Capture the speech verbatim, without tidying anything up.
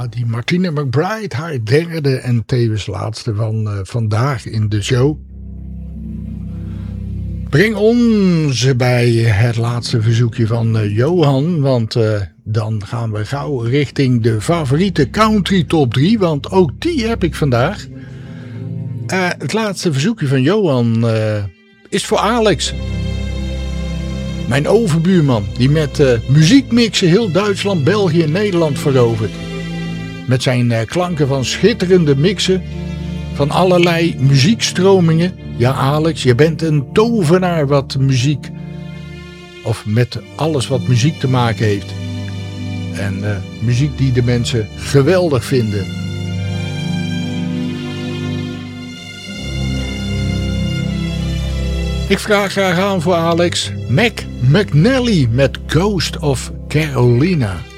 Ja, die Martina McBride, haar derde en tevens laatste van uh, vandaag in de show. Breng ons bij het laatste verzoekje van uh, Johan, want uh, dan gaan we gauw richting de favoriete country top drie, want ook die heb ik vandaag. Uh, het laatste verzoekje van Johan uh, is voor Alex. Mijn overbuurman, die met uh, muziekmixen heel Duitsland, België en Nederland verovert. Met zijn uh, klanken van schitterende mixen van allerlei muziekstromingen. Ja, Alex, je bent een tovenaar wat muziek, of met alles wat muziek te maken heeft. En uh, muziek die de mensen geweldig vinden. Ik vraag graag aan voor Alex Mac McNally met Ghost of Carolina.